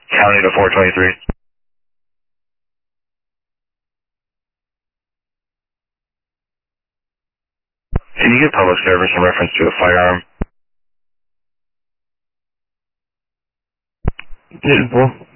County to 423. Can you give public service in reference to a firearm? Newton Pool.